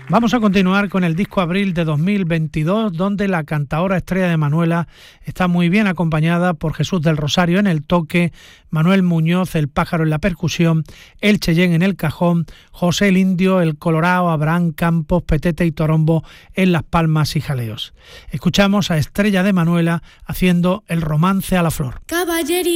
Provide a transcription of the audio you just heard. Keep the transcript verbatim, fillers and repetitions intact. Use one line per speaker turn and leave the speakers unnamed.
Vamos a continuar con el disco Abril de dos mil veintidós, donde la cantaora estrella de Manuela está muy bien acompañada por Jesús del Rosario en el toque, Manuel Muñoz el pájaro en la percusión, el Cheyenne en el cajón, José el Indio, el Colorado, Abraham Campos, Petete y Torombo en las palmas y jaleos. Escuchamos a Estrella de Manuela haciendo El romance a la flor.
Caballería.